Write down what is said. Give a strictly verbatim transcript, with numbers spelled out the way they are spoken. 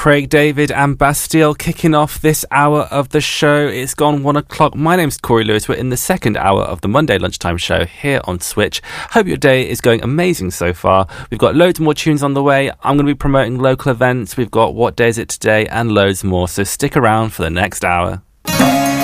Craig David and Bastille kicking off this hour of the show. It's gone one o'clock. My name's Corey Lewis. We're in the second hour of the Monday lunchtime show here on Switch. Hope your day is going amazing so far. We've got loads more tunes on the way. I'm going to be promoting local events. We've got What Day Is It Today and loads more. So stick around for the next hour.